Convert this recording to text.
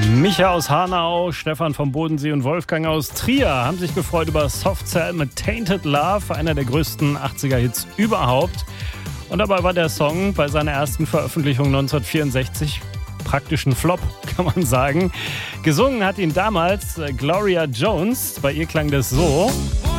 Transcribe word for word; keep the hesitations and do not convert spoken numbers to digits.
Micha aus Hanau, Stefan vom Bodensee und Wolfgang aus Trier haben sich gefreut über Soft Cell mit Tainted Love, einer der größten achtziger-Hits überhaupt. Und dabei war der Song bei seiner ersten Veröffentlichung neunzehnhundertvierundsechzig praktisch ein Flop, kann man sagen. Gesungen hat ihn damals Gloria Jones, bei ihr klang das so.